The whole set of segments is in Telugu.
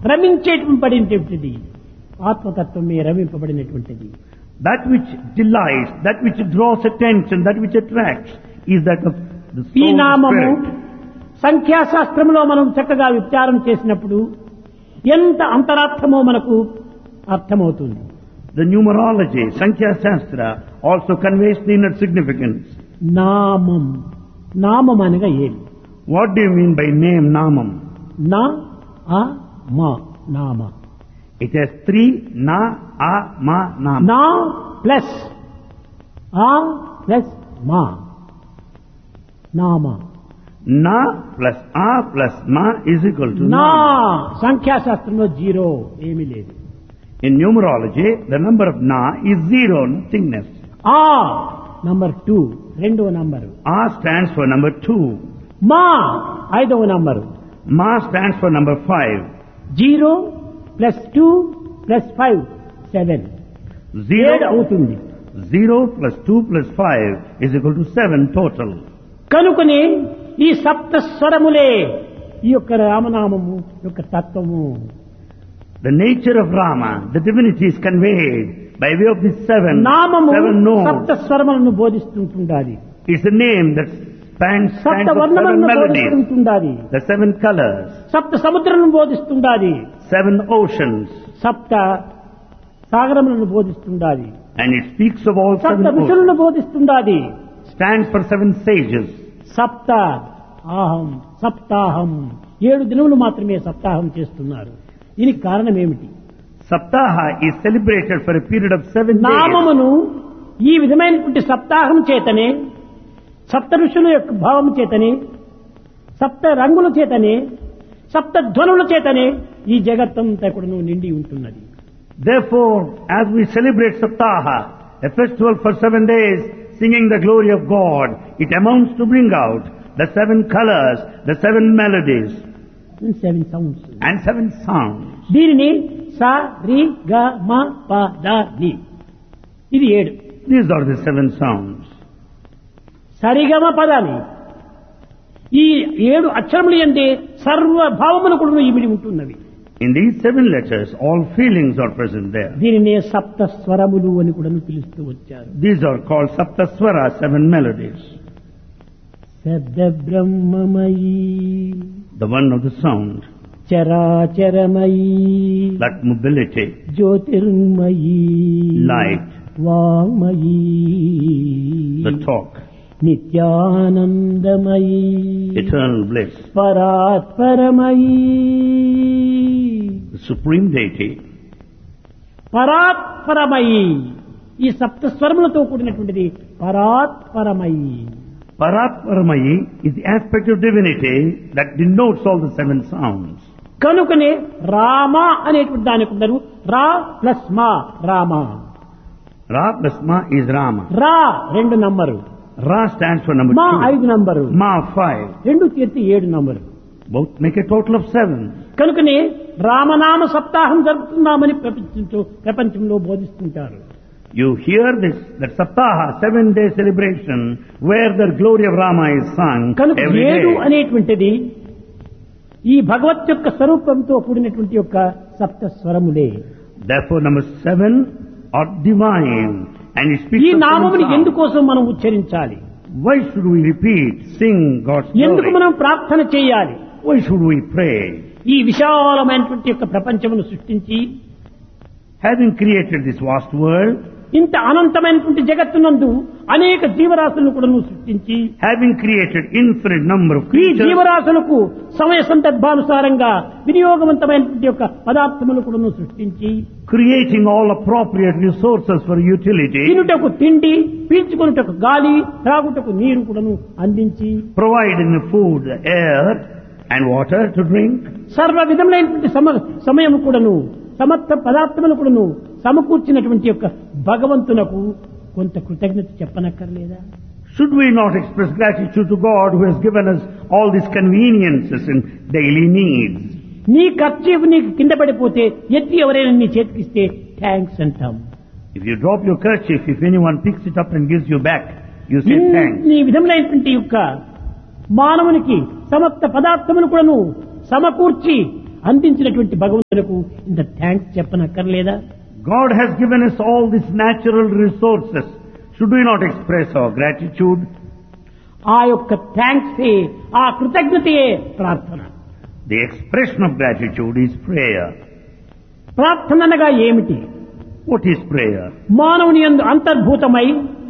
రమించేటటువంటిది ఆత్మతత్వమే రమింపబడినటువంటిది. That which delights, that which draws attention, that which attracts is that of the ఈ soul నామము spirit. సంఖ్యాశాస్త్రంలో మనం చక్కగా విచారం చేసినప్పుడు ఎంత అంతరార్థమో మనకు అర్థమవుతుంది. The numerology, Sankhya Shastra, also conveys the inner significance. నామం, నామం అనగా ఏమి? What do you mean by name, Namam? నా ఆ మా నామ. It has three, Na, A, Ma, Nam. నా ప్లస్ ఆ ప్లస్ మా నామ. Na plus A plus Ma is equal to నా Nam. సంఖ్యాశాస్త్రంలో జీరో ఏమీ లేదు. In numerology, the number of Na is zero, nothingness. ఆ నంబర్ 2 రెండవ number. A stands for number 2. మా ఐదవ number. Ma stands for number 5. 0 plus 2 plus 5 7 7 అవుతుంది. 0 plus 2 plus 5 is equal to 7 total. కనుకనే ఈ సప్త స్వరములే ఈ యొక్క రామనామము యొక్క తత్వము. The nature of Rama, the divinity is conveyed by way of these seven నామము notes. సప్త స్వరములను బోధిస్తుంటుండాలి. It's a name that stands సప్త for వర్ణములను 7 melodies, బోధిస్తుండాలి. the 7 colors, సప్త సముద్రములను బోధిస్తుండాలి. 7 oceans, సప్త సాగరములను బోధిస్తుండాలి. and it speaks of all 7 సప్త oceans. ఋషులను బోధిస్తుండాలి. Stands for 7 sages. సప్త ఆహం సప్తాహం 7 దినములు మాత్రమే సప్తాహం చేస్తున్నారు. దీనికి కారణం ఏమిటి? Saptaha is celebrated for a period of 7 days. నామమును ఈ విధమైనటువంటి సప్తాహం చేతనే, సప్త ఋషుల యొక్క భావం చేతనే, సప్త రంగుల చేతనే, సప్త ధ్వనుల చేతనే ఈ జగత్తంతా కూడా నిండి ఉంటున్నది. Therefore, as we celebrate Saptaha, a festival for 7 days, singing the glory of God, it amounts to bring out the 7 colors, the 7 melodies, 7 sounds. and 7 sounds. దీనిని సా రి గ మ ప ద ని ఇది 7. These are the 7 sounds. సరిగమ పదాన్ని ఈ 7 అక్షరములు యందే సర్వ భావములు కూడా ఇమిడి ఉంటున్నవి. In these 7 letters, all feelings are present there. దీనినే సప్త స్వరములు అని కూడా పిలుస్తూ వచ్చారు. These are called Saptaswara, 7 melodies. శబ్ద బ్రహ్మమయీ The one of the sound, చరాచరమయీ that mobility, Jyothirmayi light, వామయీ the talk, నిత్యానందమయీ eternal bliss, పరాత్పరమయీ the supreme deity, పరాత్పరమయీ ఈ సప్త స్వరములతో కూడినటువంటిది పరాత్పరమయీ. Paratparamayi is the aspect of divinity that denotes all the 7 sounds. కనుకనే రామ అనేటువంటి దానికి ఉండరు. రా ప్లస్ మా Rama. Ra plus Ma is Rama. రా 2 number, Ra stands for number మా 2. 5 నంబరు, Ma 5. 2 తీర్చి 7 number. Both make a total of 7. కనుకనే రామనామ సప్తాహం జరుపుతున్నామని ప్రపంచంలో బోధిస్తుంటారు. You hear this, that Saptaha, 7-day celebration, where the glory of Rama is sung కనుక every 7 day. అనేటువంటిది ఈ భగవత్ యొక్క స్వరూపంతో కూడినటువంటి యొక్క సప్త స్వరములే. Therefore, number 7 are divine, and it speaks ఈ of 7 నామముని sounds. ఎందుకోసం మనం ఉచ్చరించాలి? Why should we repeat, sing God's ఎందుకు glory? మనం ప్రార్థన చేయాలి? Why should we pray? ఈ విశాలమైనటువంటి యొక్క ప్రపంచమును సృష్టించి Having created this vast world, ఇంత అనంతమైనటువంటి జగత్తునందు అనేక జీవరాశులను కూడా సృష్టించి having created infinite number of ఈ creatures, జీవరాశులకు సమయ సందర్భానుసారంగా వినియోగవంతమైనటువంటి యొక్క పదార్థములు కూడా సృష్టించి creating all appropriate resources for utility, తినుటకు తిండి, పీల్చుకున్నటకు గాలి, త్రాగుటకు నీరు కూడాను అందించి providing the food, the air and water to drink, సర్వ విధములైనటువంటి సమయము కూడాను సమర్థ పదార్థములు కూడాను సమకూర్చినటువంటి యొక్క భగవంతునకు కొంత కృతజ్ఞత చెప్పనక్కర్లేదా? should we not express gratitude to God who has given us all these conveniences and daily needs? నీ ఖర్చు నీకు కింద పడిపోతే ఎత్తి ఎవరైనా నీ చేతికిస్తే థ్యాంక్స్ అంటాం. If you drop your kerchief, if anyone picks it up and gives you back, you say thanks. నీ విధములైనటువంటి యొక్క మానవునికి సమస్త పదార్థములు కూడాను సమకూర్చి అందించినటువంటి భగవంతులకు ఇంత thanks చెప్పనక్కర్లేదా? God has given us all these natural resources. Should we not express our gratitude? ఆ యొక్క థ్యాంక్స్ ఆ కృతజ్ఞతయే ప్రార్థన. The expression of gratitude is prayer. ప్రార్థన అనగా ఏమిటి? What is prayer? మానవుని యందు అంతర్భూతమై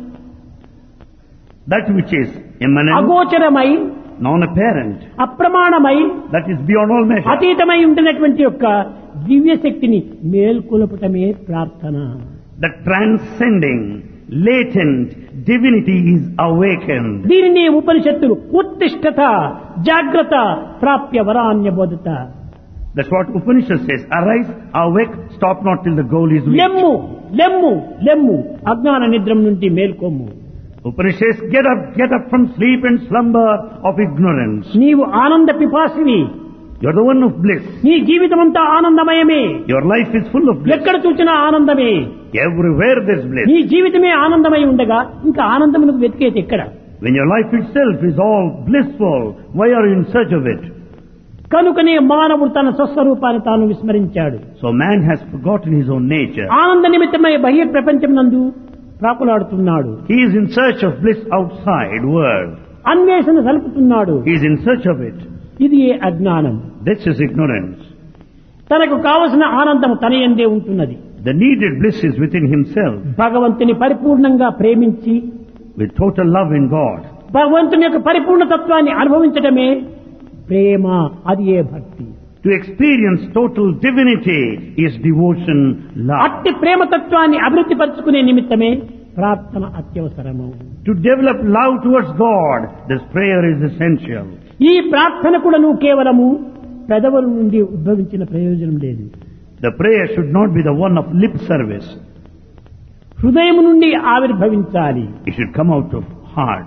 That which is immanent, అగోచరమై non-apparent, అప్రమాణమై that is beyond all measure. అతీతమై ఉంటున్నటువంటి యొక్క దివ్య శక్తిని మేల్కొల్పటమే ప్రార్థన. The transcending, latent divinity is awakened. దీనిని ఉపనిషత్తులు ఉత్తిష్టత జాగ్రత్త ప్రాప్య వరాన్య బోధత. That's what Upanishad says. Arise, awake, stop not till the goal is reached. లెమ్ము లెమ్ము లెమ్ము అజ్ఞాన నిద్రం నుండి మేల్కొమ్ము. Upanishads, get up from sleep and slumber of ignorance. నీవు ఆనంద పిపాసివి. You're the one of bliss. నీ జీవితమంతా ఆనందమయమే. Your life is full of bliss. ఎక్కడ చూసినా ఆనందమే. Everywhere there's bliss. నీ జీవితమే ఆనందమై ఉండగా ఇంకా ఆనందమునకు వెతికేది ఎక్కడ? When your life itself is all blissful, why are you in search of it? కనుకనే మానవుడు తన స్వస్వరూపాన్ని తాను విస్మరించాడు. So man has forgotten his own nature. ఆనంద నిమిత్తమై బహిర్ ప్రపంచం నందు ప్రాకులాడుతున్నాడు. He is in search of bliss outside world. అన్వేషణ సలుపుతున్నాడు. He is in search of it. ఇది అజ్ఞానం. This is ignorance. తనకు కావలసిన ఆనందం తన యందే ఉంటున్నది. The needed bliss is within himself. భగవంతుని పరిపూర్ణంగా ప్రేమించి With total love in God. భగవంతుని యొక్క పరిపూర్ణ తత్వాన్ని అనుభవించడమే ప్రేమ. అది భక్తి. To experience total divinity is devotion, love. అట్టి ప్రేమ తత్వాన్ని అభివృద్ధి పరుచుకునే నిమిత్తమే ప్రార్థన అత్యవసరము. To develop love towards God, this prayer is essential. ఈ ప్రార్థన కూడా నువ్వు కేవలము పెదవుల నుండి ఉద్భవించిన ప్రయోజనం లేదు. The prayer should not be the one of lip service. హృదయం నుండి ఆవిర్భవించాలి. It should come out of heart.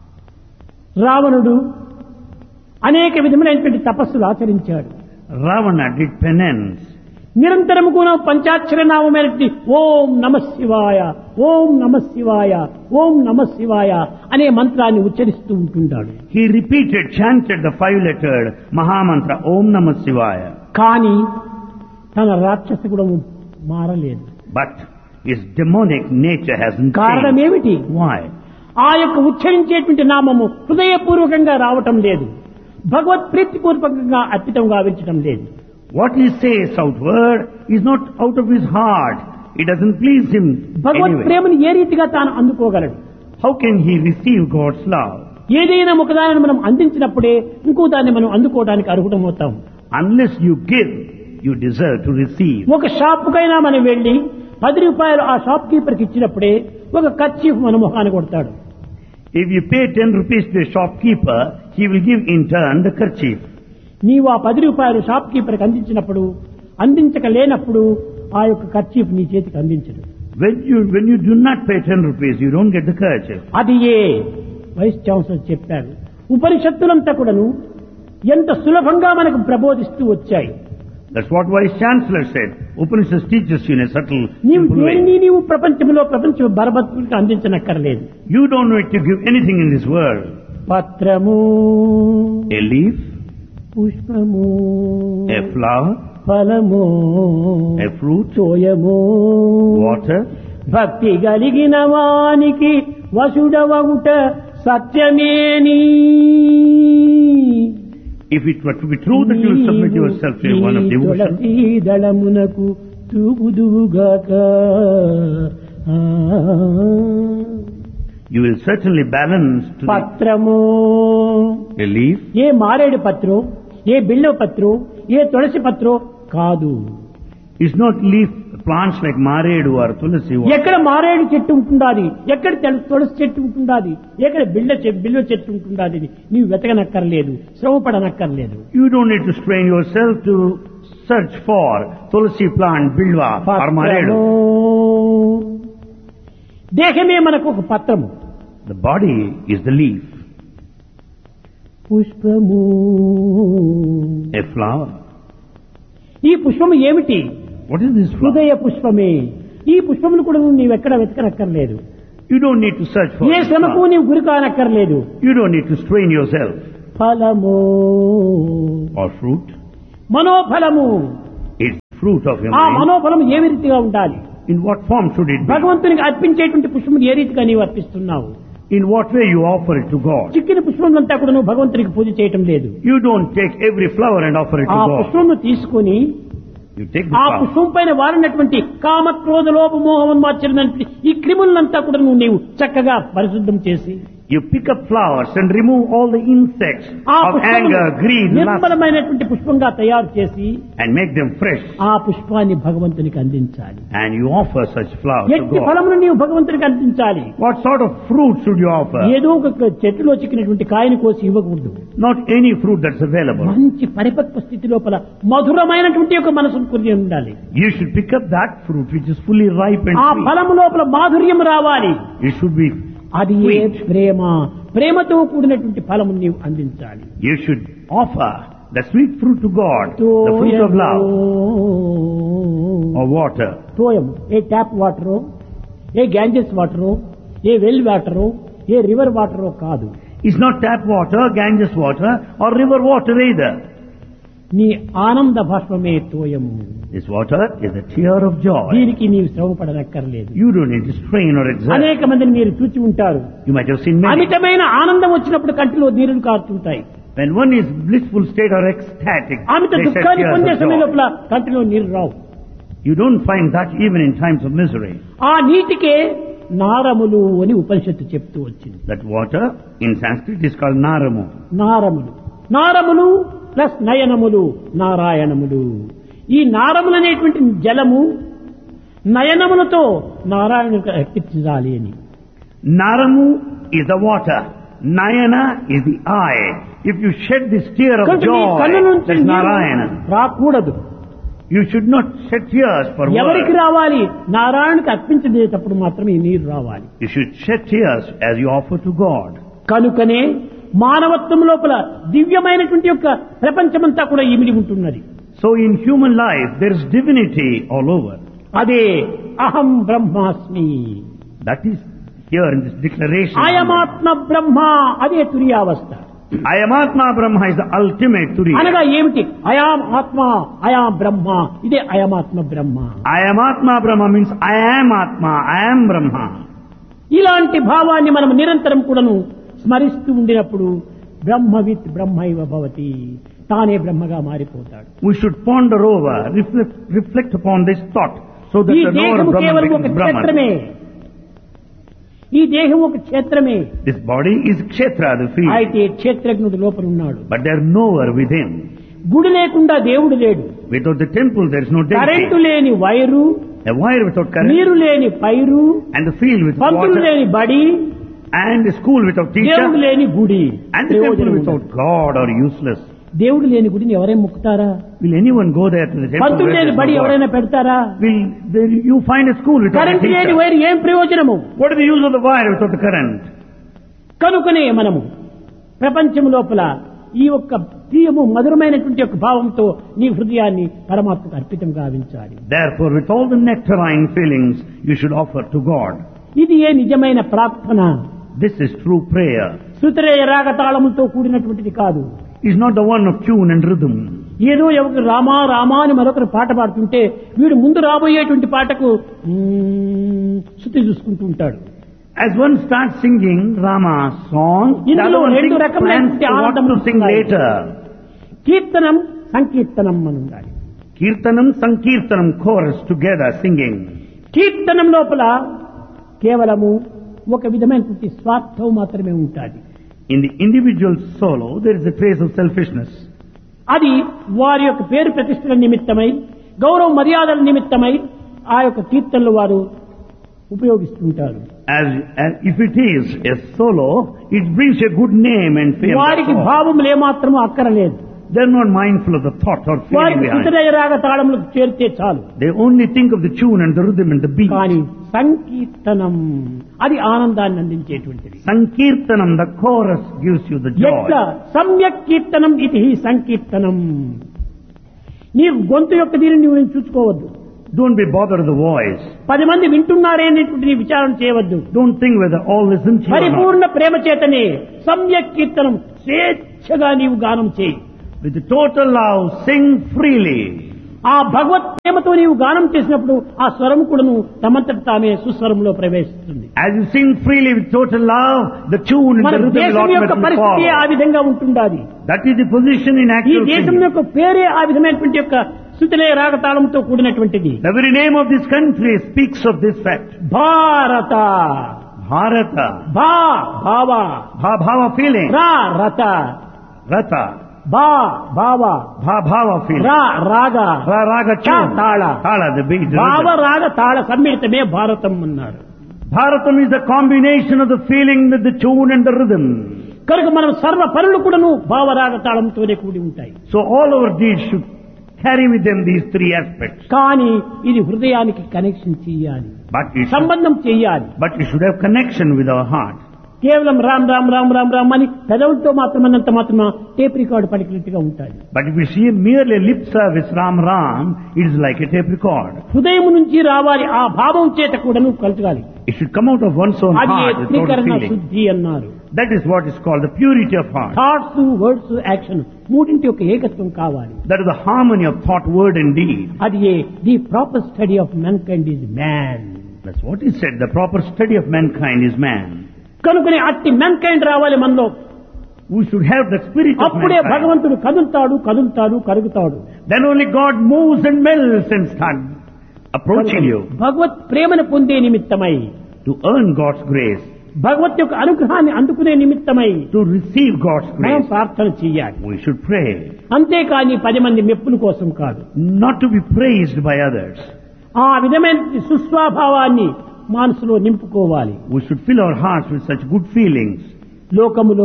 రావణుడు అనేక విధములైనటువంటి తపస్సులు ఆచరించాడు. Ravana did penance. నిరంతరము కూడా పంచాక్షర నామమైనటువంటి ఓం నమః శివాయ, ఓం నమః శివాయ, ఓం నమః శివాయ అనే మంత్రాన్ని ఉచ్చరిస్తూ ఉంటుంటాడు. He repeated, chanted the 5-lettered Mahamantra, Om Namah Shivaya. కానీ తన రాక్షస గుణము మారలేదు. But his demonic nature hasn't కారణం changed. ఏమిటి? Why? ఆ యొక్క ఉచ్చరించేటువంటి నామము హృదయపూర్వకంగా రావటం లేదు. భగవత్ ప్రీతిపూర్వకంగా అర్పితం గావించటం లేదు. What he says outward is not out of his heart. It doesn't please him Bhagwat anyway. ప్రేమను ఏ రీతిగా తాను అందుకోగలడు? How can he receive God's love? ఏదైనా ఒకదాన్ని మనం అందించినప్పుడే ఇంకో దాన్ని మనం అందుకోవడానికి అర్హుడమవుతాం. Unless you give, you deserve to receive. ఒక షాపుకైనా మనం వెళ్లి 10 రూపాయలు ఆ షాప్ కీపర్కి ఇచ్చినప్పుడే ఒక కర్చీఫ్ మన మొహాన్ని కొడతాడు. If you pay 10 rupees to a shopkeeper, he will give in turn the kerchief. నీవు ఆ 10 రూపాయలు షాప్ కీపర్కి అందించినప్పుడు అందించక లేనప్పుడు ఆ యొక్క కర్చీఫ్ నీ చేతికి అందించడు. When you do not pay 10 rupees, you don't get the kerchief. అది వైస్ ఛాన్సలర్ చెప్పాడు. ఉపనిషత్తులంతా కూడాను ఎంత సులభంగా మనకు ప్రబోధిస్తూ వచ్చాయి. That's what Vice Chancellor said. Upanishads teaches you in a subtle, నీవు simple way. దేనిని నీవు ప్రపంచ బరబత్తులకు అందించనక్కర్లేదు. You don't need to give anything in this world. పత్రము, A leaf, పుష్పము, a flower, ఫలము, a fruit, తోయము, water. భక్తి కలిగిన వానికి వసుడవగుట సత్యమేని. If it were to be true that you will submit yourself to one of devotion, దళమునకు తూగుదువుగాక. you will certainly balance to పత్రము, a leaf. ఏ మారేడు పత్రం, ఏ బిల్వ పత్రం, ఏ తులసి పత్రం కాదు. It's not leaf plants like maredu or tulasi. ఎక్కడ మారేడు చెట్టు ఉంటుండాది, ఎక్కడ తులసి చెట్టు ఉంటుండాది, ఎక్కడ బిల్వ చెట్టు ఉంటుండాది నీవు వెతకనక్కర్లేదు, శ్రమపడనక్కర్లేదు. You don't need to strain yourself to search for tulasi plant, bilwa or maredu. దేహమే మనకు ఒక పత్రము. The body is the leaf. పుష్పము, A flower. ఈ పుష్పము ఏమిటి? What is this flower? హృదయ పుష్పమే. ఈ పుష్పములు కూడా నీవెక్కడ వెతకనక్కర్లేదు. You don't need to search for A this శ్రమకు flower. నీవు గురి కానక్కర్లేదు. You don't need to strain yourself. ఫలము, Or fruit. మనోఫలము. It's fruit of your ఆ mind. మనోఫలం ఏ రీతిగా ఉండాలి? In what form should it be? భగవంతునికి అర్పించేటువంటి పుష్పం ఏ రీతిగా నీవు అర్పిస్తున్నావు? In what way you offer it to God? చిక్కిన పుష్పములంతా కూడా నువ్వు భగవంతునికి పూజ చేయటం లేదు. You don't take every flower and offer it ఆ to God. పుష్పమును తీసుకొని You take the ఆ flower. పుష్పం పైన వారినటువంటి కామ క్రోధ లోభ మోహమన్మాచరణ ఈ క్రిములంతా కూడా నీవు చక్కగా పరిశుద్ధం చేసి You pick up flowers and remove all the insects ఆ of anger, greed, lust, నిర్మలమైనటువంటి పుష్పంగా తయారు చేసి and make them fresh. ఆ పుష్పాన్ని భగవంతునికి అందించాలి. And you offer such flowers to ఎట్టి God. ఫలమును నీవు భగవంతునికి అందించాలి. What sort of fruit should you offer? ఏదో ఒక చెట్టులో చిక్కినటువంటి కాయని కోసి ఇవ్వకూడదు. Not any fruit that's available. మంచి పరిపక్వ స్థితి లోపల మధురమైనటువంటి ఒక మనసును కూర్చి ఉండాలి. You should pick up that fruit which is fully ripe and ఆ sweet. ఫలము లోపల మాధుర్యం రావాలి. It should be అది ఏ sweet. ప్రేమ, ప్రేమతో కూడినటువంటి ఫలము నీవు అందించాలి. You should offer the sweet fruit to God, the fruit of love or water. తోయం A tap వాటరో, A Ganges వాటరో, A well వాటరో, A river వాటరో కాదు. It's not tap water, Ganges water or river water either. నీ ఆనంద భాష్పమే తోయము. This water is a tear of joy. దీనికి నీవు శ్రమపడనక్కర్లేదు. You don't need to strain or exert. అనేక మందిని మీరు చూచి ఉంటారు. You might have seen many. అమితమైన ఆనందం వచ్చినప్పుడు కంటిలో నీరులు కారుతుంటాయి. When one is blissful state or ecstatic, Amit they shed దుఃఖాన్ని tears పొందే of సమయం joy. లోపల కంటిలో నీరు రావు. You don't find that even in times of misery. ఆ నీటికే నారములు అని ఉపనిషత్తు చెప్తూ వచ్చింది. That water in Sanskrit is called Naramu. నారములు, నారములు plus నయనములు, నారాయణములు. ఈ నారములు అనేటువంటి జలము నయనములతో నారాయణునికి అర్పించాలి అని. Naramu is the water. Nayana is the eye. If you shed this tear of కనుక నీ కన్ను joy, నుంచి that's నీరు Narayana. రాకూడదు. You should not shed tears for ఎవరికి words. రావాలి? నారాయణకి అర్పించేటప్పుడు మాత్రమే ఈ నీరు రావాలి. You should shed tears as you offer to God. కనుకనే మానవత్వం లోపల దివ్యమైనటువంటి యొక్క ప్రపంచమంతా కూడా ఇమిడి ఉంటున్నది. So in human life, there is divinity all over. అదే అహం బ్రహ్మాస్మి, That is here in this declaration. అయమాత్మ బ్రహ్మ, అదే తురియావస్థ. Ayamatma Brahma is the ultimate Turiya. అనగా ఏమిటి? అయాం ఆత్మ, అయాం బ్రహ్మ, ఇదే అయమాత్మ బ్రహ్మ. Ayamatma Brahma means I am Atma, I am Brahma. ఇలాంటి భావాన్ని మనం నిరంతరం కూడాను స్మరిస్తూ ఉండినప్పుడు బ్రహ్మవిత్ బ్రహ్మైవ భవతి, తానే బ్రహ్మగా మారిపోతాడు. We should ponder over, reflect upon this thought, so that ఈ the knower దేహము of Brahman కేవలం ఒక becomes Brahman. క్షేత్రమే. ఈ దేహం ఒక క్షేత్రమే. This body is Kshetra, the field, అయితే క్షేత్రజ్ఞుడు లోపల ఉన్నాడు. but there is knower within. గుడి లేకుండా దేవుడు లేడు. Without the temple, there is no current deity. లేని wire, A wire without current, నీరు లేని పైరు, and the field without Pantulu water, లేని బడి, and the school without దేవుడు teacher, లేని గుడి. and the temple ప్రయోజనం without ఉండదు. God are useless. దేవుడు లేని గుడిని ఎవరైనా ముక్కుతారా? Will anyone go there to the temple? Pantulu where లేని there is బడి no God? ఎవరైనా పెడతారా? You find a school without a current లేని teacher? వైరు ఏం ప్రయోజనము? What is the use of the wire without the current? కనుకనే మనము ప్రపంచం లోపల ఈ యొక్క ప్రియము మధురమైనటువంటి యొక్క భావంతో నీ హృదయాన్ని పరమాత్మకు అర్పితం గావించాలి. Therefore, with all the nectarine feelings, you should offer to God. ఇది ఏ నిజమైన ప్రార్థన. This is true prayer. శృతిరేయ రాగ తాళములతో కూడినటువంటిది కాదు. It's not the one of tune and rhythm. ఏదో ఎవరు రామా రామా అని మరొకరు పాట పాడుతుంటే వీడు ముందు రాబోయేటువంటి పాటకు శృతి చూసుకుంటూ ఉంటాడు. As one starts singing Rama's song, the ఇందులో other one రెండు thinks రకములైన plans to what ఆనందం to sing ఉన్నాయి. later. కీర్తనం సంకీర్తనం అని ఉండాలి. Kirtanam, Sankirtanam, chorus together singing. కీర్తనం లోపల కేవలము ఒక విధమైనటువంటి స్వార్థం మాత్రమే ఉంటుంది. In the individual solo, there is a trace of selfishness. అది వారి యొక్క పేరు ప్రతిష్టల నిమిత్తమై, గౌరవ మర్యాదల నిమిత్తమై ఆ యొక్క కీర్తనలు వారు ఉపయోగిస్తుంటారు. As if it is a solo, it brings a good name and fame. వారికి That's all. భావములు ఏమాత్రము అక్కరలేదు. They're not mindful of the thought or feeling వారికి behind. శృతిరేయ రాగ తాళములకు చేరితే చాలు. They only think of the tune and the rhythm and the beat. కానీ సంకీర్తనం అది ఆనందాన్ని అందించేటువంటిది. Sankirtanam, the chorus gives you the ఎట్ల joy. సమ్యక్ కీర్తనం ఇది సంకీర్తనం. నీ గొంతు యొక్క దీనిని నువ్వు చూసుకోవద్దు. Don't be bothered with the voice. 10 మంది వింటున్నారే అనేటువంటి విచారణ చేయవద్దు. Don't think whether all listen to you or not. పరిపూర్ణ ప్రేమ చేతనే సమ్యక్ కీర్తనం స్వేచ్ఛగా నీవు గానం చేయి. With total love, sing freely. ఆ భగవత్ ప్రేమతో నీవు గానం చేసినప్పుడు ఆ స్వరం కూడాను తమంతట తామే సుస్వరంలో ప్రవేశిస్తుంది. As you sing freely with total love, the tune and మన the rhythm will దేశం యొక్క automatically పరిస్థితి ఆ follow. విధంగా ఉంటుండాలి. That is the position in ఈ actual దేశం singing. యొక్క పేరే ఆ విధమైనటువంటి యొక్క Shruthilaya రాగతాళంతో కూడినటువంటిది. The very name of this country speaks of this fact. భారత Bharata. భావ Bhava feeling. రత Rata. భావ Bhava feeling. రాగ Raga tune. Tala Tala, the beat. The భావ rhythm. రాగ తాళ సమ్మిళితమే భారతం అన్నారు. Bharatam is the combination of the feeling with the tune and the rhythm. కనుక మనం సర్వ పనులు కూడాను భావరాగ తాళంతోనే కూడి ఉంటాయి. So all our deeds should carry with them these three aspects. కానీ ఇది హృదయానికి కనెక్షన్ చేయాలి, సంబంధం చేయాలి. But we should have connection with our heart. కేవలం రామ్ రామ్ రామ్ రామ్ రామ్ అని పెదవులతో మాత్రమన్నంత మాత్రమే టేప్ రికార్డు పలికినట్టుగా ఉంటాయి. But if we see merely lip service Ram Ram, it is like a tape record. హృదయం నుంచి రావాలి, ఆ భావం చేత కూడాను కలగాలి. It should come out of one's own అది heart with total త్రికరణ feeling. శుద్ధి అన్నారు. That is what is called the purity of heart. Thoughts, words, action మూడింటి యొక్క ఏకత్వం కావాలి. That is the harmony of thought, word and deed. అది the proper study of mankind is man. That's what is said. The proper study of mankind is man. కనుకనే అట్టి మ్యాన్కైండ్ రావాలి మనలో. We should have the spirit of అప్పుడే mankind. భగవంతుడు కదులుతాడు కరుగుతాడు. Then only God moves and melts and starts approaching you. భగవత్ ప్రేమను పొందే నిమిత్తమై, To earn God's grace, భగవత్ యొక్క అనుగ్రహాన్ని అందుకునే నిమిత్తమై to receive God's మనం grace, ప్రార్థన చేయాలి. we should pray. అంతేకాని 10 మంది మెప్పుల కోసం కాదు. Not to be praised by others. ఆ విధమైన సుస్వభావాన్ని మనసులో నింపుకోవాలి. We should fill our hearts with such good feelings. లోకములో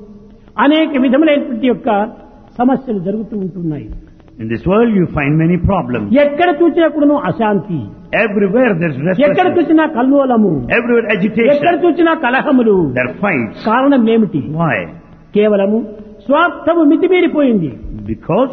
అనేక విధములైనటువంటి యొక్క సమస్యలు జరుగుతూ ఉంటున్నాయి. In this world you find many problems. ఎక్కడ చూసినా కూడాను అశాంతి, Everywhere there's ఎక్కడ restlessness. చూసినా కల్లోలము, Everywhere ఎక్కడ agitation. చూసినా కలహములు. There are fights. కారణం ఏమిటి? Why? కేవలము స్వార్థము మితిమీరిపోయింది. Because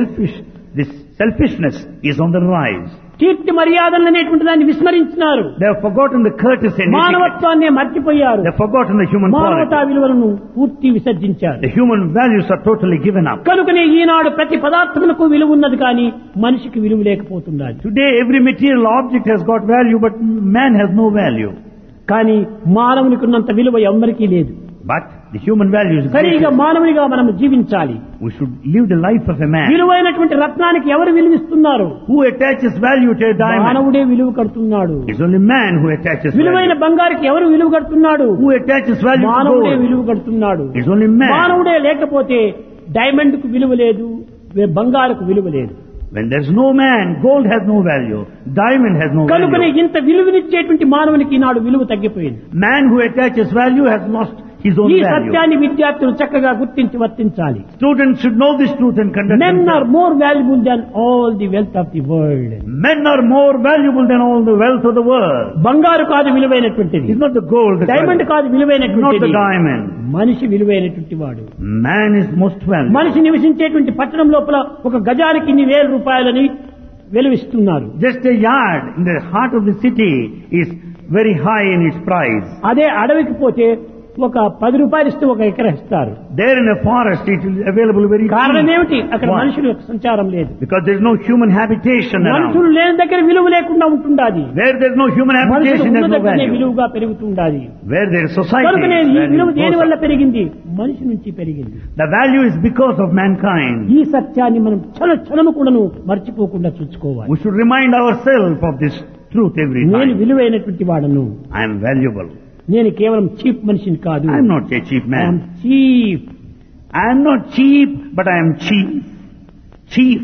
this selfishness is on the rise. కీర్తి మర్యాదలు అనేటువంటి దాన్ని విస్మరించినారు. They have forgotten the courtesy and etiquette. మానవత్వాన్ని మర్చిపోయారు. They have forgotten the human మానవతా quality. విలువలను పూర్తి విసర్జించారు. The human values are totally given up. కనుకనే ఈనాడు ప్రతి పదార్థములకు విలువ ఉన్నది కానీ మనిషికి విలువ లేకపోతున్నది. Today every material object has got value, but man has no value. కానీ మానవునికి ఉన్నంత విలువ ఎవరికీ లేదు. But the human value is సరిగా greater. మానవునిగా మనం జీవించాలి. We should live the life of a man. విలువైనటువంటి రత్నానికి ఎవరు విలువిస్తున్నారు? Who attaches value to a diamond? మానవుడే విలువ కడుతున్నాడు. It's only man who attaches విలువైన value. బంగారుకి ఎవరు విలువ కడుతున్నాడు? Who attaches value to మానవుడే gold? విలువ కడుతున్నాడు. It's only man. మానవుడే లేకపోతే డైమండ్ కు విలువ లేదు, బంగారుకు విలువ లేదు. When there's no man, gold has no value. Diamond has no కనుకనే value. ఇంత విలువనిచ్చేటువంటి మానవునికి ఈనాడు విలువ తగ్గిపోయింది. Man who attaches value has lost his own ఈ value. సత్యాన్ని విద్యార్థులు చక్కగా గుర్తించి వర్తించాలి. Students should know this truth and conduct Men are themselves. more valuable than all the wealth of the world. Men are more valuable than all the wealth of the world. బంగారు కాదు విలువైనటువంటిది, It's not the gold that diamond valuable. కాదు Not విలువైనటువంటిది, the diamond. మనిషి విలువైనటువంటి వాడు. Man is most valuable. మనిషి నివసించేటువంటి పట్టణం లోపల ఒక గజానికి ఇన్ని వేల రూపాయలని వెలువిస్తున్నారు. Just a yard in the heart of the city is very high in its price. అదే అడవికి పోతే ఒక 10 రూపాయలు ఇస్తే ఒక ఎకరా ఇస్తారు. There in a forest it is available very కారణం cheap. ఏమిటి? అక్కడ Why? మనుషుల యొక్క సంచారం లేదు. Because there is no human habitation మనుషులు around. లేని దగ్గర విలువ లేకుండా ఉంటుండాది. Where there is no human మనుషులు habitation, there ఉన్న is no దగ్గరనే value. విలువగా పెరుగుతుండాది. Where there is society, కనుకనే ఈ value విలువ దేని goes వల్ల up. పెరిగింది? మనిషి నుంచి పెరిగింది. The value is because of mankind. ఈ సత్యాన్ని మనం క్షణము కూడాను మర్చిపోకుండా చూసుకోవాలి. We should remind ourselves of this truth every నేను time. విలువైనటువంటి వాడను. I am valuable. నేను కేవలం చీప్ మనిషిని కాదు. I am not a cheap man. Cheap. I am not cheap, but I am chief. Chief.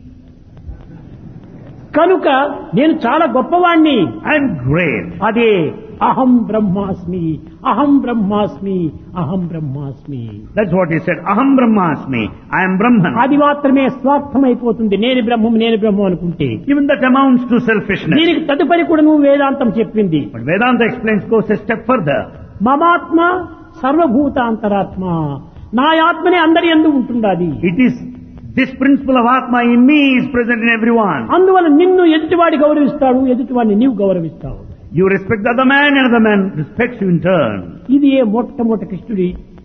కనుక నేను చాలా గొప్పవాణ్ణి. I am great. అదే అహం బ్రహ్మాస్మి, అహం బ్రహ్మాస్మి, అహం బ్రహ్మాస్మి. That's what he said. Aham Brahmasmi. I am Brahman. అది మాత్రమే స్వార్థమైపోతుంది. నేను బ్రహ్మం, నేను బ్రహ్మం అనుకుంటే. Even that amounts to selfishness. దీనికి తదుపరి కూడా నువ్వు వేదాంతం చెప్పింది. But Vedanta explains, goes a step further. మమాత్మ సర్వభూతాంతరాత్మ, నా ఆత్మనే అందరి యందు ఉంటుండాది. It is this principle of Atma in me is present in everyone. అందువల్ల నిన్ను ఎదుటివాడి గౌరవిస్తాడు, ఎదుటివాడిని నీవు గౌరవిస్తావు. You respect the other man, and the other man respects you in turn. ఇది ఏ మొట్టమొదటి కృష్ణుడి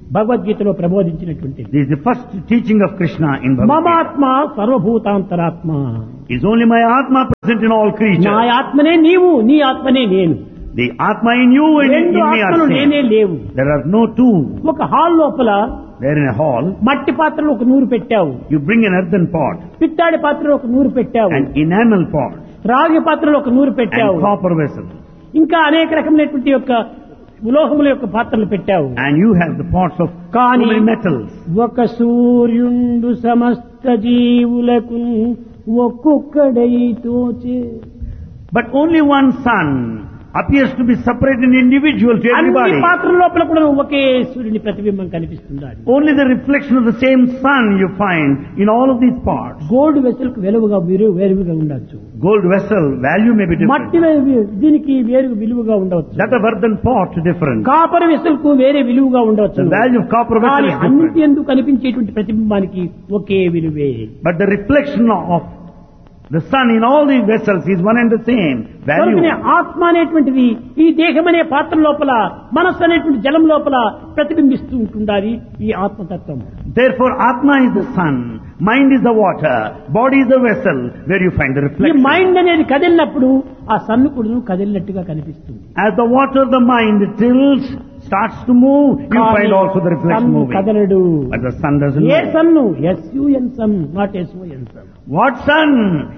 భగవద్గీతలో ప్రబోధించినటువంటిది. This is the first teaching of Krishna in Bhagavad Gita. మమాత్మ సర్వభూతాంతరాత్మ. Is only my Atma present in all నా creatures. ఆత్మనే నీవు, నీ ఆత్మనే నేను. The Atma in you and in రెండు me are ఆత్మలు లేనే same. లేవు. There are no two. ఒక హాల్ లోపల There in a hall, మట్టి పాత్రలో ఒక నూరు పెట్టావు, you bring an earthen pot, పిత్తాడి పాత్రలో ఒక నూరు పెట్టావు, an enamel pot, రాగి పాత్రలో ఒక నూరు పెట్టావు, and copper vessel. ఇంకా అనేక రకమైనటువంటి యొక్క ఉలోహముల యొక్క పాత్రలు పెట్టావు. And you have the pots of so కానీ many metals. ఒక సూర్యుండు సమస్త జీవులకు ఒక్కొక్కడై తోచే. But only one sun appears to be separate and individual to అన్ని everybody. పాత్రల లోపల కూడా ఒకే సూర్యుని ప్రతిబింబం కనిపిస్తుంది. Only the reflection of the same sun you find in all of these parts. Gold vessel కు వెలువగా వేరుగా ఉండొచ్చు, Gold vessel value may be మట్టి different. దీనికి వేరు విలువగా ఉండవచ్చు, That of earthen pot different. Copper vessel కు వేరే విలువగా ఉండవచ్చు. The value of copper vessel కానీ is అన్నిటి different. ఎందుకు కనిపించేటువంటి ప్రతిబింబానికి ఒకే విలువే. But the reflection of the sun in all these vessels is one and the same value. కనుకనే ఆత్మ అనేటువంటిది ఈ దేహం అనే పాత్ర లోపల, మనస్సు అనేటువంటి జలం లోపల ప్రతిబింబిస్తూ ఉంటుండాలి ఈ ఆత్మతత్వం. Therefore, Atma is the sun, mind is the water, body is the vessel where you find the ఈ reflection. మైండ్ అనేది కదిలినప్పుడు ఆ సన్ను కూడా కదిలినట్టుగా కనిపిస్తుంది. As the water, the mind tilts, starts to move, you find also the reflection sun moving. కదలడు. But the sun doesn't A move. Sun? SUN sun, not SON sun. What sun?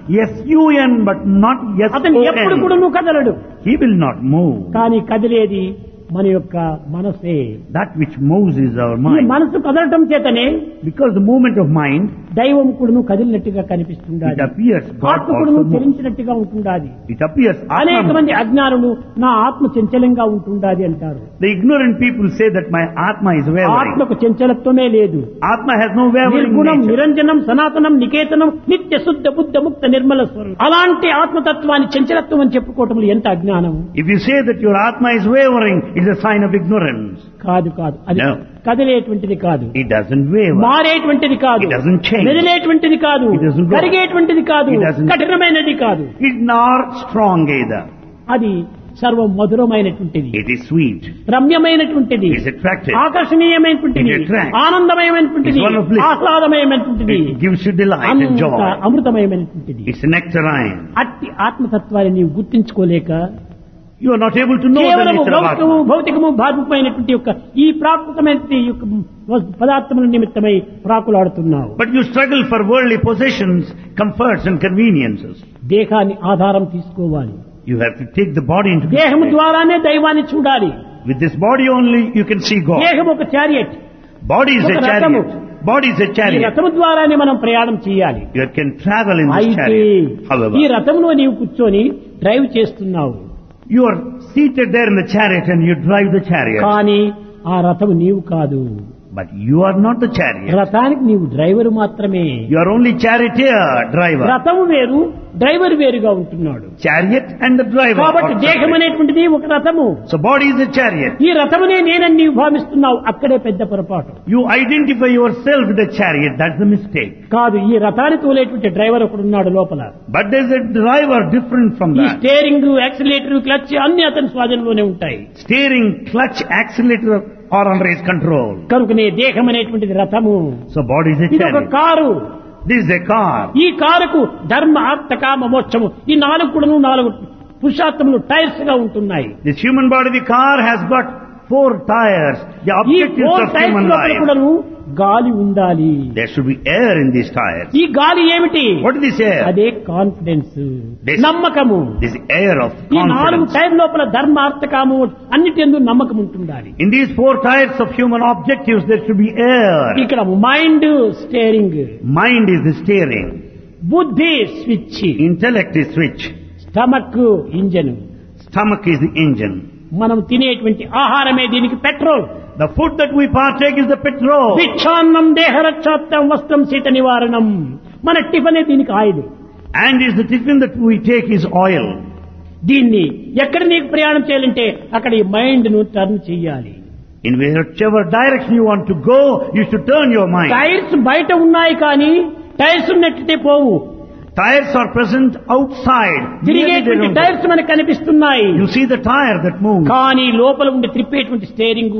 SUN, but not అతను ఎప్పుడు కూడా SON. నువ్వు కదలడు. He will not move. కానీ కదిలేది మన యొక్క మనసే. That which moves is our ఈ mind. మనసు కదలటం చేతనే Because the movement of mind, దైవం కూడా కదిలినట్టుగా it కనిపిస్తుండాలి, appears God ఆత్మ also కూడా moves. చలించినట్టుగా ఉంటుండాలి. It appears అనేక Atma. మంది అజ్ఞానులు నా ఆత్మ చంచలంగా ఉంటుండాలి అంటారు. The ignorant people say that my Atma is wavering. ఆత్మకు చంచలత్వమే లేదు. Atma has no wavering నిర్గుణం, nature. నిరంజనం, సనాతనం, నికేతనం, నిత్య శుద్ధ బుద్ధ ముక్త నిర్మల స్వరం. అలాంటి ఆత్మతత్వాన్ని చంచలత్వం అని చెప్పుకోవటం ఎంత అజ్ఞానం. If you say that your Atma is wavering, it's a sign of ignorance. కాదు కాదు, అది No. కదిలేటువంటిది కాదు, It doesn't waver. మారేటువంటిది కాదు, It doesn't change. మెదిలేటువంటిది కాదు, It doesn't go. కరిగేటువంటిది కాదు, It doesn't- కఠినమైనది కాదు. It's not strong either. అది సర్వం మధురమైనటువంటిది, It is sweet. రమ్యమైనటువంటిది, It is attractive. ఆకర్షణీయమైనటువంటిది, It attracts. ఆనందమయమైనటువంటిది, It's one of bliss. ఆహ్లాదమయమైనటువంటిది, It gives you delight and అంత joy. అమృతమయమైనటువంటిది. It's nectarine. అట్టి ఆత్మతత్వాన్ని నీవు గుర్తించుకోలేక You are not able to know the కేవలము nature of భౌతికము Atma. భౌతికము భావికమైనటువంటి యొక్క ఈ ప్రాకృతమైనటువంటి యొక్క పదార్థముల నిమిత్తమై ప్రాకులాడుతున్నావు. But you struggle for worldly possessions, comforts and conveniences. దేహాన్ని ఆధారం తీసుకోవాలి. You have to take the body into దేహము consideration. ద్వారానే దైవాన్ని చూడాలి. With this body only you can see God. దేహం ఒక చారియట్, Body is a ఒక రథము. chariot. Body is a ఈ chariot. రథము ద్వారానే మనం ప్రయాణం చేయాలి. You can travel in this అయితే chariot. ఈ However, రథంలో నీవు కూర్చొని డ్రైవ్ చేస్తున్నావు, you are seated there in the chariot and you drive the chariot. కానీ ఆ రథము నీవు కాదు. But you are not the chariot. రథానికి నీవు డ్రైవర్ మాత్రమే. You are only charioteer, driver. రథము వేరు, డ్రైవర్ వేరుగా ఉంటున్నాడు. Chariot and the driver కాబట్టి are దేహం separate. అనేటువంటిది ఒక రథము. So body is a chariot. ఈ రథమునే నేనని నీవు భావిస్తున్నావు, అక్కడే పెద్ద పొరపాటు. You identify yourself with the chariot. That's the mistake. కాదు, ఈ రథాన్ని తోలేటువంటి డ్రైవర్ ఒకడున్నాడు లోపల. But there's a driver different from ఈ that. స్టీరింగ్, యాక్సిలేటర్, క్లచ్ అన్ని అతని స్వాధీనంలోనే ఉంటాయి. Steering, clutch, accelerator are under his control. కనుకనే దేహం అనేటువంటిది రథము. So body is a ఇది ఒక chariot. Car. This is a car. ఈ కారుకు ధర్మ, అర్థ, కామ, మోక్షము ఈ నాలుగు కూడాను 4 పురుషార్థములు టైర్స్ గా ఉంటున్నాయి. This human body, the car has got 4 tires. The ఈ objectives 4 of టైర్స్ human లోపల life. కూడాను గాలి ఉండాలి. There should be air in these tires. ఈ గాలి ఏమిటి? What is this air? అదే కాన్ఫిడెన్స్, This- నమ్మకము. This air of ఈ 4 confidence. టైర్ లోపల ధర్మ, అర్థ, కామ అన్నిటి యందు నమ్మకం ఉంటుండాలి. In these 4 tires of human objectives, there should be air. ఇక్కడ mind steering, Mind is the steering. బుద్ధి switch, Intellect is switch. Stomach engine. Stomach is the engine. మనం తినేటువంటి ఆహారమే దీనికి petrol. The food that we partake is the petrol. భిక్షాన్నం దేహరక్షాప్తం వస్త్రం శీత నివారణం. మన టిఫనే దీనికి oil. And is the tiffin that we take is oil. దీన్ని ఎక్కడ నీకు ప్రయాణం చేయాలంటే అక్కడ ఈ మైండ్ ను టర్న్ చేయాలి. In whichever direction you want to go, you should turn your mind. Tyres బయట ఉన్నాయి కానీ టైర్స్ ఉన్నట్టే పోవు. Tires are present outside. Nearly they తిరిగేటువంటి don't go. Tyres మనకు కనిపిస్తున్నాయి You see the tire that moves. కానీ లోపల ఉండి త్రిప్పేటువంటి స్టీరింగ్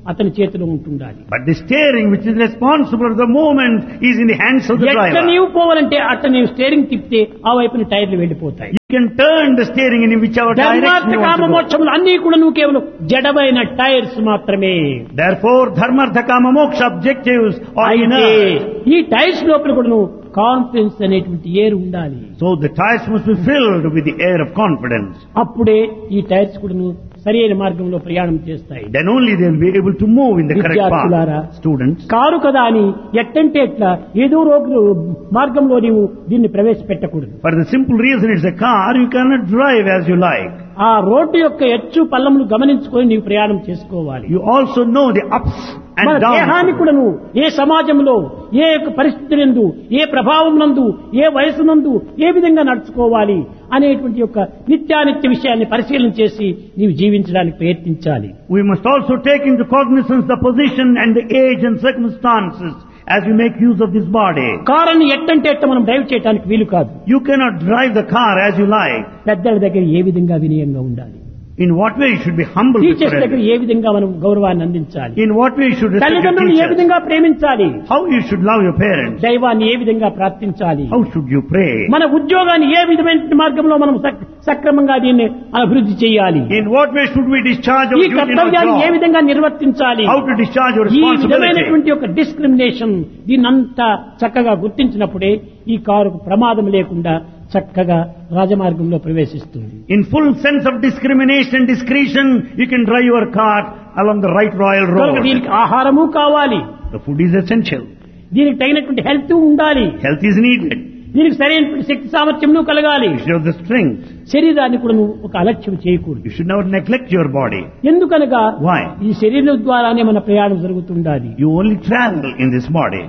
అతని చేతిలో ఉంటుండాలి. But the steering which is responsible for the movement is in the hands of the ఎట్లా driver. నీవు పోవాలంటే అట్లా నీవు స్టీరింగ్ తిప్పితే ఆ వైపున టైర్లు వెళ్ళిపోతాయి. You can turn the steering in whichever direction ధర్మార్థ you want comma to go. మోక్షములు అన్ని కూడా నువ్వు కేవలం జడమైన టైర్స్ మాత్రమే. Therefore, dharmartha kama moksha objectives are అయితే inert. ఈ టైర్స్ లోపల కూడా నువ్వు కాన్ఫిడెన్స్ అనేటువంటి ఏరు ఉండాలి. So the tires must be filled with the air of confidence. అప్పుడే ఈ టైర్స్ కూడా నువ్వు సరైన మార్గంలో ప్రయాణం చేస్తాయి. Then only they will be able to move in the correct విద్యార్థులారా, path. Students, కారు కదా అని ఎట్టంటే ఎట్లా ఏదో రోడ్డు మార్గంలో నీవు దీన్ని ప్రవేశపెట్టకూడదు. for the simple reason it's a car, you cannot drive as you like. ఆ రోడ్డు యొక్క ఎచ్చు పల్లములు గమనించుకొని నీవు ప్రయాణం చేసుకోవాలి. You also know the ups మన and దేహాన్ని downs. కూడా నువ్వు ఏ సమాజంలో ఏ యొక్క పరిస్థితి నందు ఏ ప్రభావం నందు ఏ వయసు నందు ఏ విధంగా నడుచుకోవాలి అనేటువంటి యొక్క నిత్యానిత్య విషయాన్ని పరిశీలన చేసి నీవు జీవించడానికి ప్రయత్నించాలి. We must also take into cognizance the position and the age and circumstances as we make use of this body. కారుని ఎట్టంటే ఎట్ట మనం డ్రైవ్ చేయడానికి వీలు కాదు. You cannot drive the car as you like. పెద్దల దగ్గర ఏ విధంగా వినయంగా ఉండాలి, In what way you should be humble before teachers దగ్గర everyone. ఏ విధంగా మనం గౌరవాన్ని అందించాలి, In what way you should respect your తల్లిదండ్రులు ఏ teachers. విధంగా ప్రేమించాలి, How you should love your parents. దైవాన్ని ఏ విధంగా ప్రార్థించాలి, How should you pray. మన ఉద్యోగాన్ని ఏ విధమైన మార్గంలో మనం సక్రమంగా దీన్ని అభివృద్ధి చేయాలి, In what way should we discharge our ఈ duty in our కర్తవ్యాన్ని ఏ job. విధంగా నిర్వర్తించాలి. How to discharge your ఈ responsibility. విధమైనటువంటి ఒక డిస్క్రిమినేషన్ దీన్నంతా చక్కగా గుర్తించినప్పుడే ఈ కారుకు ప్రమాదం లేకుండా చక్కగా రాజమార్గంలో ప్రవేశిస్తుంది. In full sense of discrimination and discretion, you can drive your car along the right royal కనుక road. దీనికి ఆహారము కావాలి, The food is essential. దీనికి తగినటువంటి హెల్త్ ఉండాలి, Health is needed. దీనికి సరైనటువంటి శక్తి సామర్థ్యమును కలగాలి. You should have the strength. శరీరాన్ని కూడా నువ్వు ఒక అలక్ష్యం చేయకూడదు. You should never neglect your body. ఎందుకనగా Why? ఈ శరీరం ద్వారానే మన ప్రయాణం జరుగుతుండాలి. You only travel in this body.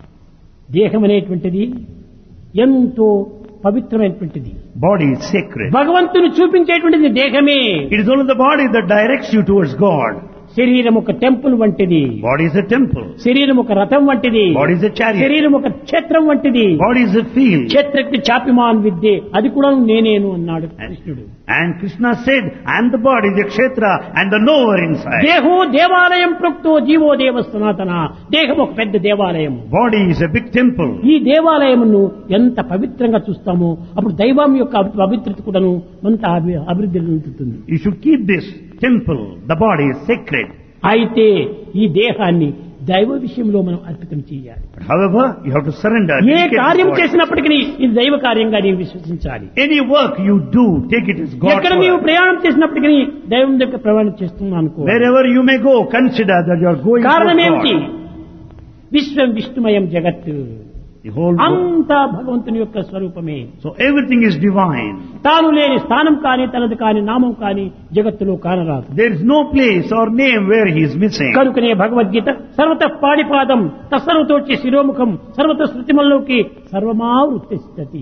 దేహం అనేటువంటిది ఎంతో పవిత్రమైనటువంటిది. Body is sacred. భగవంతుని చూపించేటువంటిది దేహమే. It is only the body that directs you towards God. శరీరం ఒక టెంపుల్ వంటిది, Body is a temple. శరీరం ఒక రథం వంటిది, Body is a chariot. శరీరం ఒక క్షేత్రం వంటిది. Body is a field. క్షేత్రజ్ఞ చాపిమాన్ విద్యే, అది కూడా నేనేను అన్నాడు కృష్ణుడు. And Krishna said, I am the body, the kshetra, and the knower inside. దేహో దేవాలయం ప్రోక్తో జీవో దేవ సనాతన. దేహం ఒక పెద్ద దేవాలయం. Body is a big temple. ఈ దేవాలయమును ఎంత పవిత్రంగా చూస్తామో అప్పుడు దైవం యొక్క పవిత్రత కూడాను అంత అభివృద్ధి చెందుతుంది. You should keep this temple. The body is sacred. అయితే ఈ దేహాన్ని దైవ విషయంలో మనం అర్పితం చేయాలి. But however, you have to surrender. A dedicate this కార్యం body. చేసినప్పటికీ ఇది దైవ కార్యంగా నీవు విశ్వసించాలి. Any work you do, take it as God's ఎక్కడ నీవు work. ప్రయాణం చేసినప్పటికీ దైవం దగ్గర ప్రయాణం చేస్తున్నాను అనుకో. Wherever you may go, consider that you are going కారణం towards ఏమిటి? God. విశ్వం విష్ణుమయం జగత్, The whole world. అంతా భగవంతుని యొక్క స్వరూపమే. So everything is divine. తాను లేని స్థానం కాని తనది కాని నామం కాని జగత్తులో కానరాదు. There is no place or name where he is missing. కనుకనే భగవద్గీత సర్వత పాడిపాదం తత్సర్వతోచి శిరోముఖం సర్వత శృతిమల్లోకి సర్వమా వృత్తిస్తతి.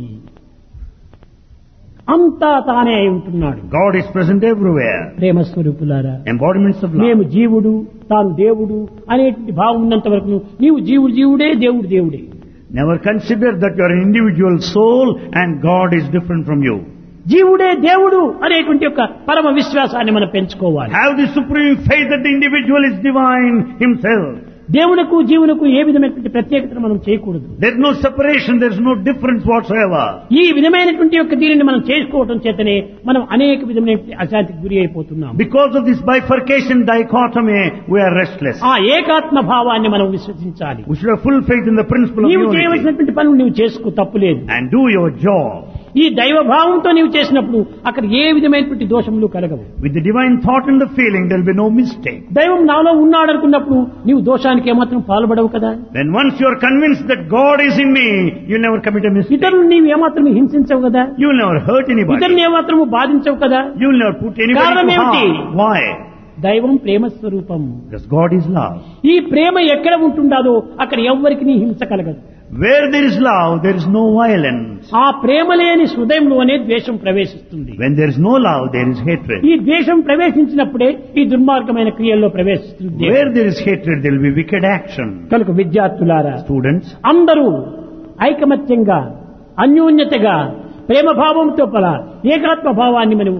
అంతా తానే అయి ఉంటున్నాడు. God is present everywhere. ప్రేమ స్వరూపులారా, Embodiments of మేము love. జీవుడు తాను దేవుడు అనేటువంటి భావం ఉన్నంత వరకు నీవు జీవుడు జీవుడే దేవుడు దేవుడే. Never consider that you are an individual soul and God is different from you. జీవుడే దేవుడు అనేటువంటి యొక్క పరమ విశ్వాసాన్ని మనం పెంచుకోవాలి. Have the supreme faith that the individual is divine himself. దేవునకు జీవునకు ఏ విధమైనటువంటి ప్రత్యేకతను మనం చేయకూడదు. There is no separation, there is no difference whatsoever. ఈ విధమైనటువంటి యొక్క దీనిని మనం చేసుకోవటం చేతనే మనం అనేక విధమైన అశాంతికి గురి అయిపోతున్నాం. Because of this bifurcation, dichotomy, we are restless. ఆ ఏకాత్మ భావాన్ని మనం విశ్వసించాలి. We should have full faith in the principle of నీవు unity చేయవలసినటువంటి పనులు నీవు చేసుకో, తప్పులేదు. and do your job. ఈ దైవ భావంతో నీవు చేసినప్పుడు అక్కడ ఏ విధమైనటువంటి దోషములు కలగవు. With the divine thought and the feeling, there will be no mistake. దైవం నాలో ఉన్నాడనుకున్నప్పుడు నీవు దోషానికి ఏమాత్రం పాల్పడవు కదా. Then once you are convinced that God is in me, you will never commit a mistake. ఇతరులు నీవు ఏమాత్రం హింసించవు కదా. You will never hurt anybody. ఇతరులను ఏమాత్రం బాధించవు కదా. You will never put anybody కారణం to ఏమిటి? harm. Why? దైవం ప్రేమ స్వరూపం. Because God is love. ఈ ప్రేమ ఎక్కడ ఉంటుండాదో అక్కడ ఎవ్వరికి హింస కలగదు. Where there is love, there is no violence. ఆ ప్రేమ లేని హృదయంలోనే ద్వేషం ప్రవేశిస్తుంది. When there is no love, there is hatred. ఈ ద్వేషం ప్రవేశించినప్పుడే ఈ దుర్మార్గమైన క్రియల్లో ప్రవేశిస్తుంది. Where there is hatred, there will be wicked action. కనుక విద్యార్థులారా, Students, అందరూ ఐకమత్యంగా అన్యోన్యతగా ప్రేమ భావంతో పల ఏకాత్మ భావాన్ని మనం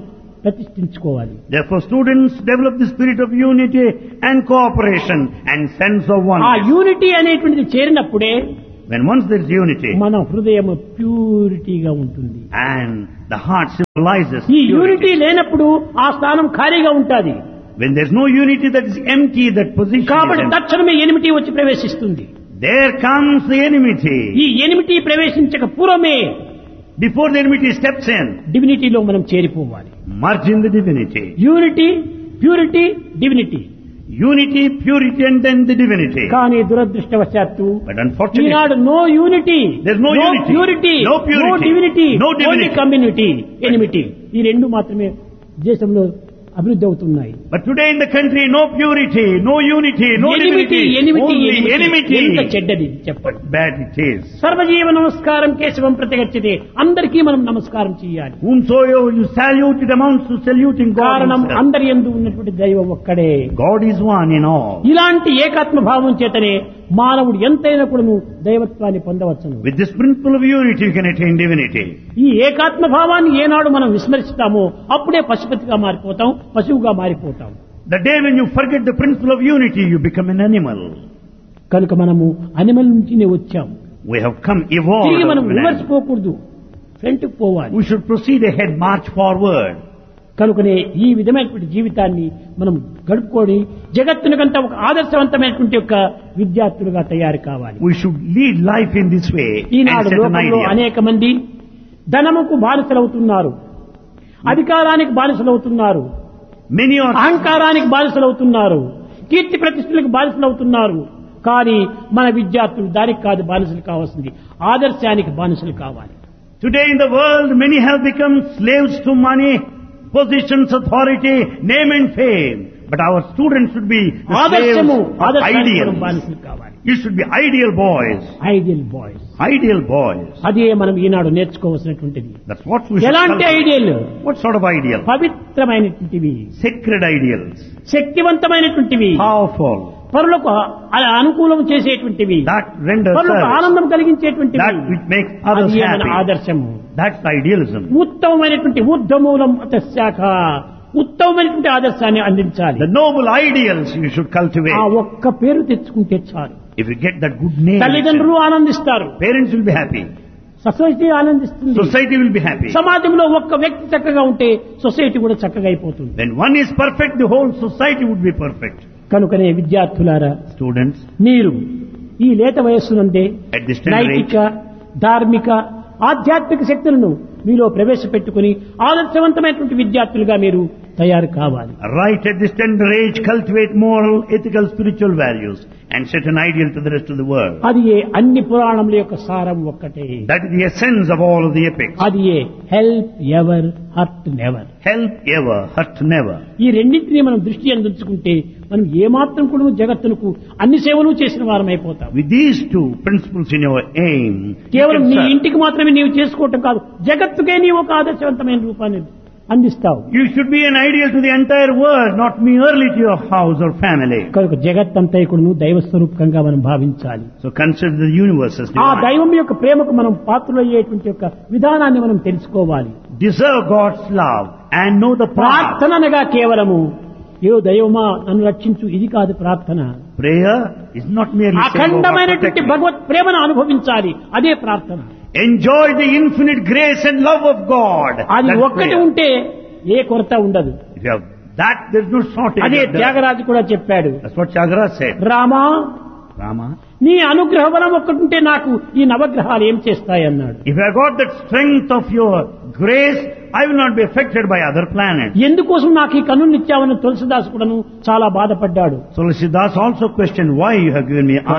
ప్రతిష్ఠించుకోవాలి. Therefore, students develop the spirit of unity and cooperation and sense of ఆ oneness. యూనిటీ అనేటువంటిది చేరినప్పుడే When once there is unity మన హృదయం ప్యూరిటీగా ఉంటుంది. and the heart symbolizes ఈ యూనిటీ purity. లేనప్పుడు ఆ స్థానం ఖాళీగా ఉంటుంది. When there is no unity, that is empty, that position కాబట్టి is empty. తక్షణమే ఎనిమిటీ వచ్చి ప్రవేశిస్తుంది. There comes the enmity. ఈ ఎనిమిటీ ప్రవేశించక పూర్వమే Before the enmity steps in, డివినిటీలో మనం చేరిపోవాలి. merge in the divinity. Unity, purity, divinity. Unity, purity, and then the divinity. కానీ దురదృష్టవశాత్తు But unfortunately, Eenadu no unity, There's no unity, purity, no purity, no divinity, no divinity. Only community, enmity. ఈ రెండు మాత్రమే దేశంలో అభివృద్ధి అవుతున్నాయి. but today in the country, no purity, no unity, no enmity, divinity, enmity, only enmity. ఎంత enmity. చెడ్డది చెప్పండి. Bad it is. సర్వజీవ నమస్కారం కేశవం ప్రతిగచ్చితే అందరికీ మనం నమస్కారం చేయాలి. Whomsoever you salute, it amounts to saluting God కారణం himself. అందరి యందు ఉన్నటువంటి దైవం ఒక్కడే. God is one in all. ఇలాంటి ఏకాత్మ భావం చేతనే మానవుడు ఎంతైనా కూడా దైవత్వాన్ని పొందవచ్చును. With this principle of unity, you can attain divinity. ఈ ఏకాత్మ భావాన్ని ఏనాడు మనం విస్మరిస్తామో అప్పుడే పశుపతిగా మారిపోతాం, పశువుగా మారిపోతాం. The day when you forget the principle of unity, you become an animal. కనుక మనము అనిమల్ నుంచినే వచ్చాం. We have come evolved. తిరిగి మనం from an రివర్స్ animal. పోకూడదు, ఫ్రంట్ పోవాలి. We should proceed ahead, march forward. కనుకనే ఈ విధమైనటువంటి జీవితాన్ని మనం గడుపుకొని జగత్తునికంతా ఒక ఆదర్శవంతమైనటువంటి ఒక విద్యార్థులుగా తయారు కావాలి. We should lead life in this way and Eenadu set an లోకంలో idea. అనేక మంది ధనముకు బానిసలవుతున్నారు, అధికారానికి బానిసలవుతున్నారు, Many are అహంకారానికి బానిసలవుతున్నారు, కీర్తి ప్రతిష్టలకు బానిసలవుతున్నారు. కానీ మన విద్యార్థులు దానికి కాదు బానిసలు కావాల్సింది, ఆదర్శానికి బానిసలు కావాలి. today in the world, many have become slaves to money, positions, authority, name and fame. But our students should be the slaves ఆదర్శము, of ఆదర్శానికి మనం ideals. బానిసలు కావాలి. You should be ideal boys. Ideal boys, Ideal boys. అదే మనం ఈనాడు నేర్చుకోవాల్సినటువంటిది. That's what we should ఎలాంటి cultivate. Ideal? What sort of ideal? పవిత్రమైనటువంటివి, Sacred ideals. శక్తివంతమైనటువంటివి, Powerful. పరులకు అనుకూలం చేసేటువంటివి, That renders పరులకు service. ఆనందం కలిగించేటువంటివి. That which makes others అది మన happy. ఆదర్శము. That's idealism. ఉత్తమమైనటువంటి ఊర్ధ్వమూలం అతశాఖ, ఉత్తమమైనటువంటి ఆదర్శాన్ని అందించాలి. The noble ideals you should ఆ cultivate. ఒక్క పేరు తెచ్చుకుంటే చాలు. If you get that good name, తల్లిదండ్రులు ఆనందిస్తారు, parents will be happy. Society ఆనందిస్తుంది, Society will be happy. సమాజంలో ఒక్క వ్యక్తి చక్కగా ఉంటే సొసైటీ కూడా చక్కగా అయిపోతుంది. When one is perfect, the whole society would be perfect. కనుకనే విద్యార్థులారా, Students, మీరు ఈ లేత వయస్సునందే at this tender నైతిక, age, ధార్మిక, ఆధ్యాత్మిక శక్తులను మీలో ప్రవేశపెట్టుకుని ఆదర్శవంతమైనటువంటి విద్యార్థులుగా మీరు తయారు కావాలి. right at this tender age, cultivate moral, ethical, spiritual values and set an ideal to the rest of the world. అది ఏ అన్ని పురాణముల యొక్క సారం ఒక్కటే. That is the essence of all of the epics. అది ఏ help ever, hurt never. Help ever, hurt never. ఈ రెండింటినీ మనం దృష్టి అందించుకుంటే మనం ఏమాత్రం కూడా జగత్తునకు అన్ని సేవలు చేసిన వారం అయిపోతాం. With these two principles in your aim, you కేవలం can నీ serve. ఇంటికి మాత్రమే నీవు చేసుకోవటం కాదు, జగత్తుకే నీవు ఒక ఆదర్శవంతమైన రూపాన్ని అందిస్తావు. You should be an ideal to the entire world, not merely to your house or family. కనుక జగత్తంతా కూడా దైవ స్వరూపకంగా మనం భావించాలి. So consider the universe as ఆ divine. దైవం యొక్క ప్రేమకు మనం పాత్రులయ్యేటువంటి యొక్క విధానాన్ని మనం తెలుసుకోవాలి. Deserve God's love and know the path. ప్రార్థన అనగా కేవలము ఏ దైవమా నన్ను రక్షించు, ఇది కాదు ప్రార్థన. Prayer is not merely saying, "Oh, God, అఖండమైనటువంటి protect me." భగవత్ ప్రేమను అనుభవించాలి, అదే ప్రార్థన. Enjoy the infinite grace and love of God. అది That's ఒక్కటి prayer. ఉంటే ఏ కొరత ఉండదు. If you have that, there's no shortage. అదే of that. త్యాగరాజు కూడా చెప్పాడు, That's what Tyagaraja said. Rama Rama, నీ అనుగ్రహ బలం ఒక్కటుంటే నాకు ఈ నవగ్రహాలు ఏం చేస్తాయి అన్నాడు. if I got that strength of your grace, I will not be affected by other planets. ఎందుకోసం నాకు ఈ కన్నునిచ్చావని తులసిదాసు కూడాను చాలా బాధపడ్డాడు. So Tulsidas also questioned why you have given me